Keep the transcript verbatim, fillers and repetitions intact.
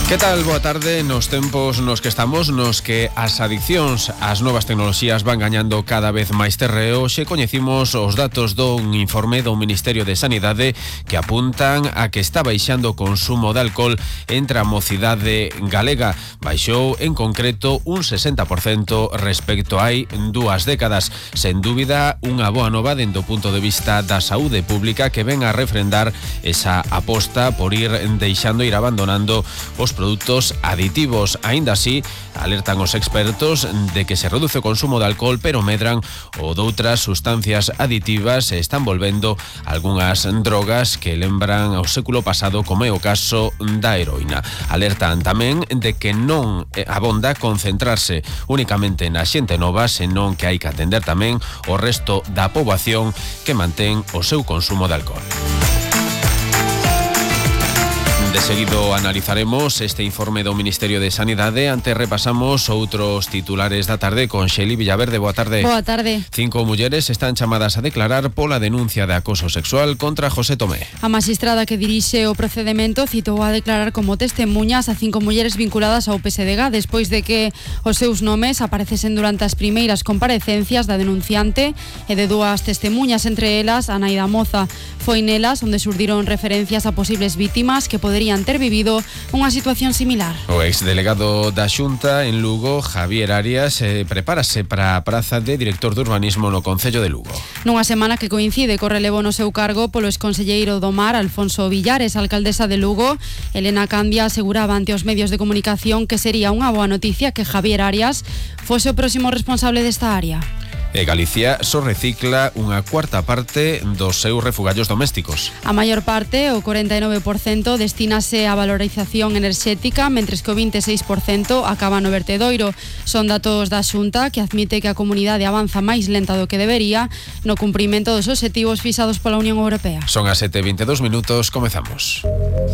Que tal? Boa tarde. Nos tempos nos que estamos, nos que as adiccións ás novas tecnoloxías van gañando cada vez máis terreo, xe coñecimos os datos dun informe do Ministerio de Sanidade que apuntan a que está baixando o consumo de alcohol entre a mocidade galega. Baixou en concreto un sesenta por cento respecto a hai dúas décadas. Sen dúbida, unha boa nova dende o punto de vista da saúde pública que ven a refrendar esa aposta por ir deixando, ir abandonando os produtos aditivos. Aínda así, alertan os expertos de que se reduce o consumo de alcohol, pero medran o doutras sustancias aditivas e están volvendo algunhas drogas que lembran ao século pasado, como é o caso da heroína. Alertan tamén de que non abonda concentrarse únicamente na xente nova, senón que hai que atender tamén o resto da poboación que mantén o seu consumo de alcohol. De seguido analizaremos este informe do Ministerio de Sanidade. Antes repasamos outros titulares da tarde con Xeli Villaverde. Boa tarde. Boa tarde. Cinco mulleres están chamadas a declarar pola denuncia de acoso sexual contra José Tomé. A magistrada que dirixe o procedemento citou a declarar como testemuñas a cinco mulleres vinculadas ao P S D G despois de que os seus nomes aparecesen durante as primeiras comparecencias da denunciante e de dúas testemuñas, entre elas a nai da moza. Foi nelas onde surdiron referencias a posibles vítimas que poderían ter vivido unha situación similar. O exdelegado da Xunta en Lugo, Javier Arias, eh, prepárase para a praza de director de urbanismo no Concello de Lugo. Nunha semana que coincide co relevo no seu cargo polo exconselleiro do Mar, Alfonso Villares, alcaldesa de Lugo, Elena Candia aseguraba ante os medios de comunicación que sería unha boa noticia que Javier Arias fose o próximo responsable desta área. E Galicia só recicla unha cuarta parte dos seus refugallos domésticos. A maior parte, o cuarenta e nove por cento, destínase á valorización enerxética, mentres que o vinte e seis por cento acaba no vertedoiro. Son datos da Xunta que admite que a comunidade avanza máis lenta do que debería no cumprimento dos obxectivos fixados pola Unión Europea. Son as sete e vinte e dous minutos, comezamos.